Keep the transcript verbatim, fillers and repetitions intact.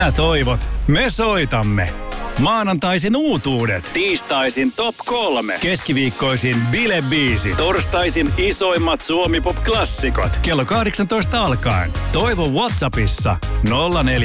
toivot, me soitamme. Maanantaisin uutuudet, tiistaisin top kolme, keskiviikkoisin bilebiisi, torstaisin isoimmat Suomi Pop-klassikot. Kello kahdeksantoista alkaen. Toivo WhatsAppissa nolla neljä